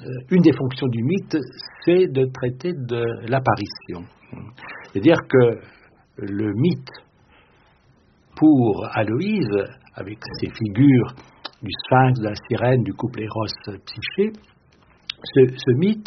une des fonctions du mythe, c'est de traiter de l'apparition. C'est-à-dire que le mythe, pour Aloïse, avec ses figures du sphinx, de la sirène, du couple Eros-Psyché, ce mythe,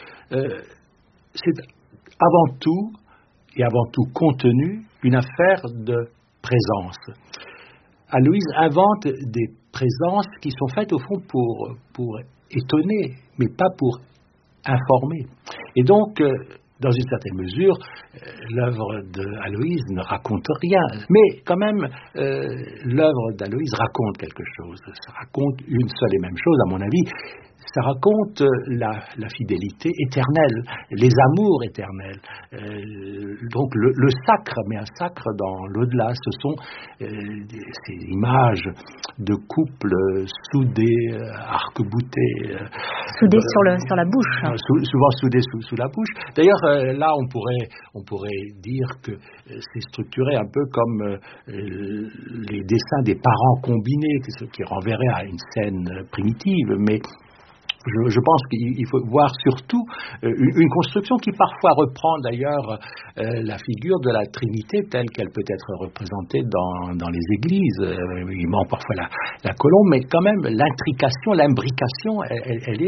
c'est avant tout, et avant tout contenu, une affaire de présence. Aloïse invente des présences qui sont faites au fond pour étonner, mais pas pour informer. Et donc, dans une certaine mesure, l'œuvre d'Aloïse ne raconte rien. Mais quand même, l'œuvre d'Aloïse raconte quelque chose. Ça raconte une seule et même chose, à mon avis. Ça raconte la fidélité éternelle, les amours éternels. Donc le sacre, mais un sacre dans l'au-delà, ce sont ces images de couples soudés, arc-boutés. Soudés sur la bouche. Souvent soudés sous la bouche. D'ailleurs, là, on pourrait dire que c'est structuré un peu comme les dessins des parents combinés, ce qui renverrait à une scène primitive, mais je pense qu'il faut voir surtout une construction qui parfois reprend d'ailleurs la figure de la Trinité telle qu'elle peut être représentée dans les églises. Il manque parfois la colombe, mais quand même l'intrication, l'imbrication, elle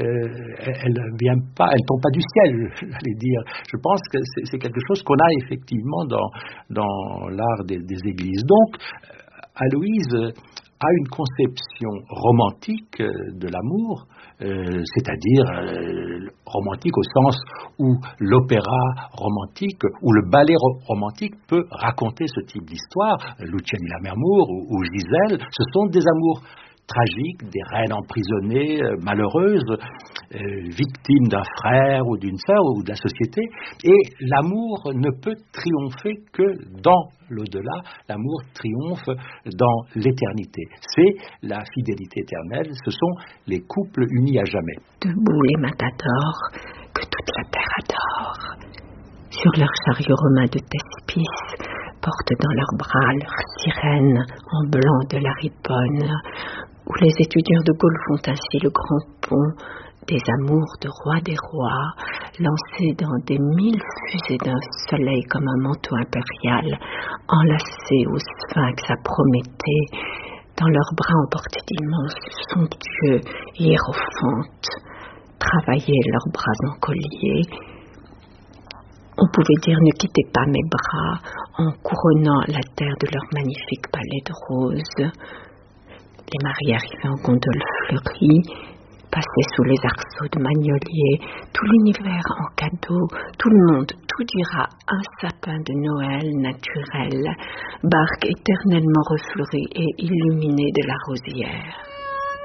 vient pas, elle tombe pas du ciel, j'allais dire. Je pense que c'est quelque chose qu'on a effectivement dans l'art des églises. Donc, Aloïse a une conception romantique de l'amour, c'est-à-dire romantique au sens où l'opéra romantique ou le ballet romantique peut raconter ce type d'histoire. Luciani Lammermoor ou Gisèle, ce sont des amours tragiques, des reines emprisonnées, malheureuses, victimes d'un frère ou d'une sœur ou de la société. Et l'amour ne peut triompher que dans l'au-delà. L'amour triomphe dans l'éternité. C'est la fidélité éternelle. Ce sont les couples unis à jamais. Debout les matadors, que toute la terre adore. Sur leurs chariots romains de Thespis, portent dans leurs bras leurs sirènes en blanc de la Riponne, où les étudiants de Gaulle font ainsi le grand pont des amours de roi des rois, lancés dans des 1000 fusées d'un soleil comme un manteau impérial, enlacés au sphinx à Prométhée, dans leurs bras emportés d'immenses somptueux hiérophantes, travaillaient leurs bras en collier. On pouvait dire: ne quittez pas mes bras, en couronnant la terre de leur magnifique palais de roses. Les mariés arrivaient en gondole fleurie, passaient sous les arceaux de magnoliers, tout l'univers en cadeau, tout le monde, tout dira, un sapin de Noël naturel, barque éternellement refleurie et illuminée de la rosière.